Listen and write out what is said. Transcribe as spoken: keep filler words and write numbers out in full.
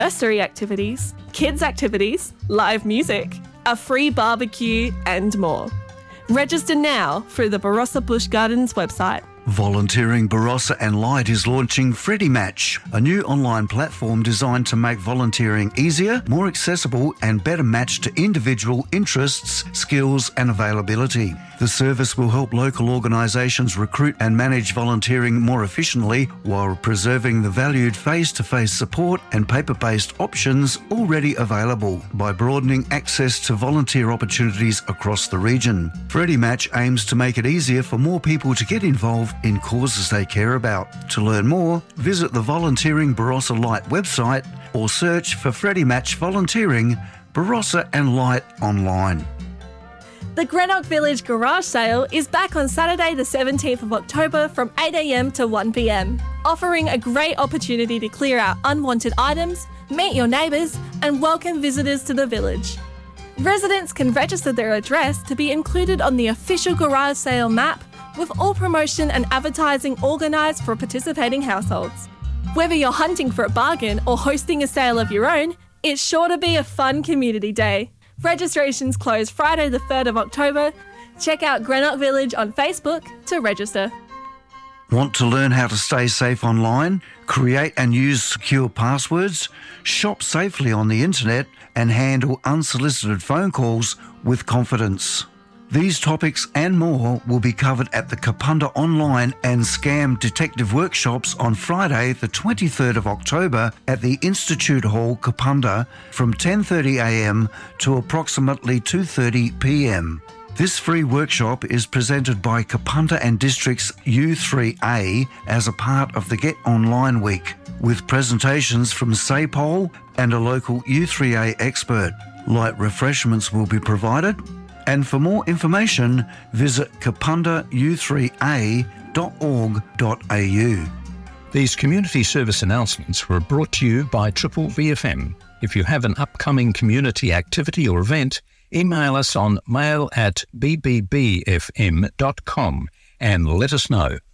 nursery activities, kids activities, live music, a free barbecue and more. Register now through the Barossa Bush Gardens website. Volunteering Barossa and Light is launching Freddie Match, a new online platform designed to make volunteering easier, more accessible and better matched to individual interests, skills and availability. The service will help local organisations recruit and manage volunteering more efficiently while preserving the valued face-to-face support and paper-based options already available by broadening access to volunteer opportunities across the region. Freddie Match aims to make it easier for more people to get involved in causes they care about. To learn more, visit the Volunteering Barossa Light website or search for Freddie Match Volunteering Barossa and Light online. The Greenock Village Garage Sale is back on Saturday the seventeenth of October from eight a m to one p m, offering a great opportunity to clear out unwanted items, meet your neighbours and welcome visitors to the village. Residents can register their address to be included on the official garage sale map, with all promotion and advertising organised for participating households. Whether you're hunting for a bargain or hosting a sale of your own, it's sure to be a fun community day. Registrations close Friday the third of October. Check out Greenock Village on Facebook to register. Want to learn how to stay safe online, create and use secure passwords, shop safely on the internet and handle unsolicited phone calls with confidence? These topics and more will be covered at the Kapunda Online and Scam Detective Workshops on Friday the twenty-third of October at the Institute Hall, Kapunda from ten thirty a m to approximately two thirty p m. This free workshop is presented by Kapunda and District's U three A as a part of the Get Online Week, with presentations from SAPOL and a local U three A expert. Light refreshments will be provided. And for more information, visit kapunda u three a dot org dot a u. These community service announcements were brought to you by Triple V F M. If you have an upcoming community activity or event, email us on mail at b b b f m dot com and let us know.